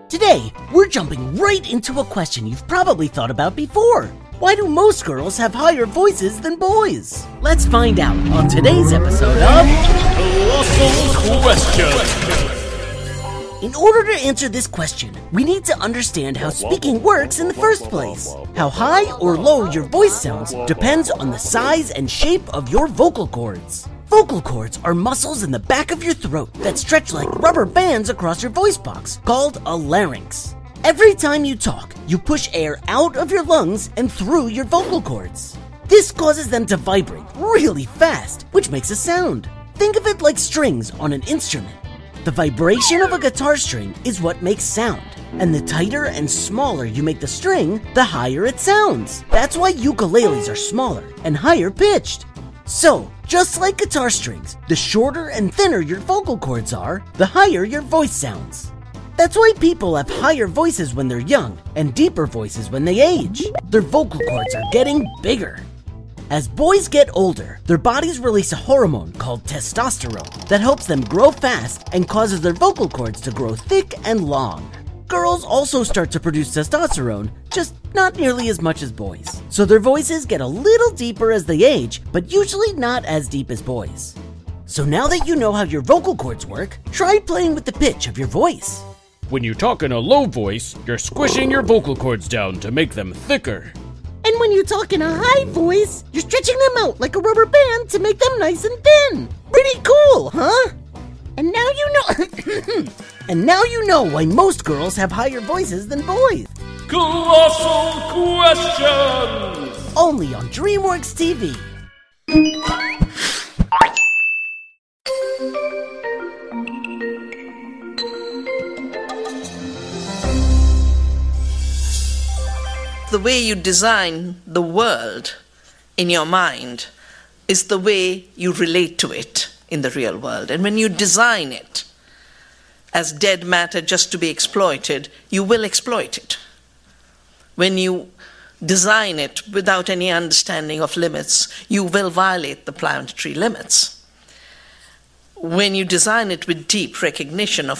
Today, we're jumping right into a question you've probably thought about before. Why do most girls have higher voices than boys? Let's find out on today's episode of Colossal Question. In order to answer this question, we need to understand how speaking works in the first place. How high or low your voice sounds depends on the size and shape of your vocal cords. Vocal cords are muscles in the back of your throat that stretch like rubber bands across your voice box, called a larynx. Every time you talk, you push air out of your lungs and through your vocal cords. This causes them to vibrate really fast, which makes a sound. Think of it like strings on an instrument. The vibration of a guitar string is what makes sound, and the tighter and smaller you make the string, the higher it sounds. That's why ukuleles are smaller and higher pitched. So, just like guitar strings, the shorter and thinner your vocal cords are, the higher your voice sounds. That's why people have higher voices when they're young and deeper voices when they age. Their vocal cords are getting bigger. As boys get older, their bodies release a hormone called testosterone that helps them grow fast and causes their vocal cords to grow thick and long. Girls also start to produce testosterone, just not nearly as much as boys. So their voices get a little deeper as they age, but usually not as deep as boys. So now that you know how your vocal cords work, try playing with the pitch of your voice. When you talk in a low voice, you're squishing your vocal cords down to make them thicker. And when you talk in a high voice, you're stretching them out like a rubber band to make them nice and thin. Pretty cool, huh? And now you know And now you know why most girls have higher voices than boys. Colossal Questions! Only on DreamWorks TV. The way you design the world in your mind is the way you relate to it in the real world. And when you design it as dead matter just to be exploited, you will exploit it. When you design it without any understanding of limits, you will violate the planetary limits. When you design it with deep recognition of